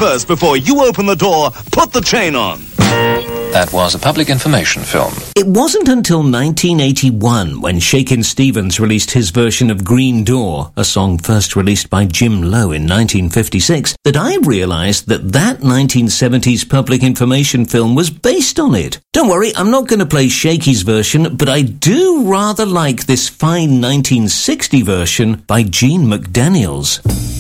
first before you open the door, put the chain on. That was a public information film. It wasn't until 1981 when Shakin' Stevens released his version of Green Door, a song first released by Jim Lowe in 1956, that I realized that 1970s public information film was based on it. Don't worry, I'm not going to play Shaky's version, but I do rather like this fine 1960 version by Gene McDaniels.